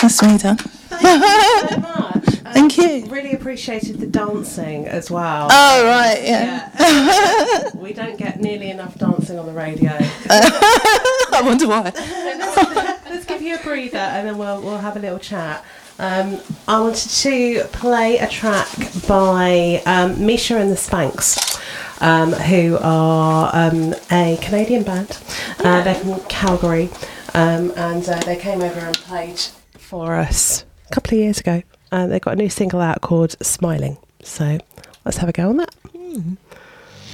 Nicely done. Thank you so much. Thank you. Really appreciated the dancing as well. Oh, right, yeah. We don't get nearly enough dancing on the radio. I wonder why. Let's give you a breather and then we'll have a little chat. I wanted to play a track by Misha and the Spanks, who are a Canadian band. They're from Calgary, and they came over and played for us a couple of years ago. They've got a new single out called Smiling. So let's have a go on that.